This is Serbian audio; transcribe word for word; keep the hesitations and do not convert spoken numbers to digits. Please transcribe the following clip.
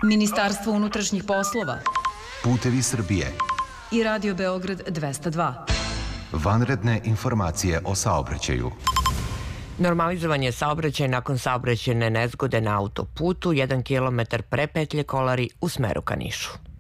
Ministarstvo unutrašnjih poslova, Putevi Srbije i Radio Beograd dvesta dva. Vanredne informacije o saobraćaju. Normalizovan je saobraćaj nakon saobraćajne nezgode na autoputu, jedan kilometar pre petlje Kolari u smeru ka Nišu.